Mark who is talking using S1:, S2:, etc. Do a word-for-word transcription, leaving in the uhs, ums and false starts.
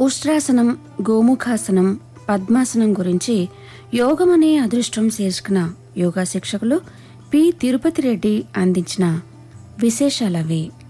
S1: ఉష్ట్రాసనం, గోముఖాసనం, పద్మాసనం గురించి యోగమనే అదృష్టం శీర్షికన యోగా శిక్షకులు పి తిరుపతి రెడ్డి అందించిన విశేషాలవి.